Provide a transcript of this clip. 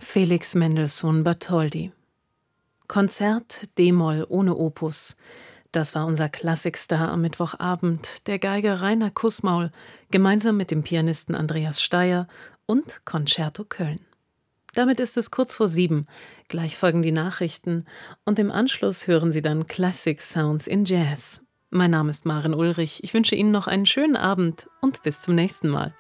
Felix Mendelssohn Bartholdy. Konzert d-Moll ohne Opus. Das war unser Klassikstar am Mittwochabend, der Geiger Rainer Kussmaul, gemeinsam mit dem Pianisten Andreas Steier und Concerto Köln. Damit ist es kurz vor 7. Gleich folgen die Nachrichten und im Anschluss hören Sie dann Classic Sounds in Jazz. Mein Name ist Maren Ulrich. Ich wünsche Ihnen noch einen schönen Abend und bis zum nächsten Mal.